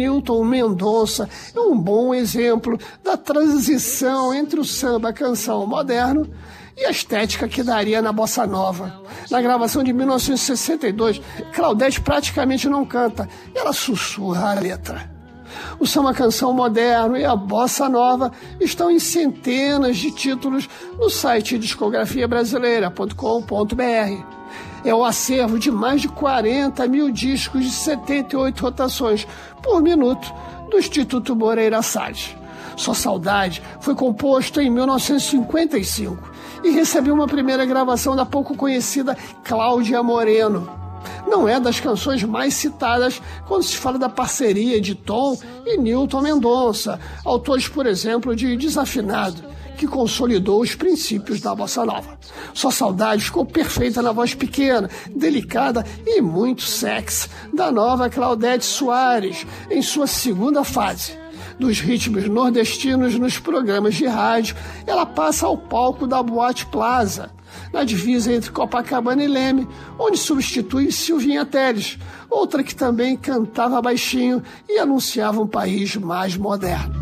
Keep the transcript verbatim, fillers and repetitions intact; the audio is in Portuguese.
Newton Mendonça é um bom exemplo da transição entre o samba canção moderno e a estética que daria na bossa nova. Na gravação de mil novecentos e sessenta e dois, Claudete praticamente não canta, ela sussurra a letra. O samba canção moderno e a bossa nova estão em centenas de títulos no site discografia brasileira ponto com ponto b r. É o acervo de mais de quarenta mil discos de setenta e oito rotações por minuto do Instituto Moreira Salles. Só Saudade foi composto em mil novecentos e cinquenta e cinco e recebeu uma primeira gravação da pouco conhecida Cláudia Moreno. Não é das canções mais citadas quando se fala da parceria de Tom e Newton Mendonça, autores, por exemplo, de Desafinado, que consolidou os princípios da bossa nova. Só Saudade ficou perfeita na voz pequena, delicada e muito sexy da nova Claudete Soares, em sua segunda fase. Dos ritmos nordestinos nos programas de rádio, ela passa ao palco da Boate Plaza, na divisa entre Copacabana e Leme, onde substitui Silvinha Telles, outra que também cantava baixinho e anunciava um país mais moderno.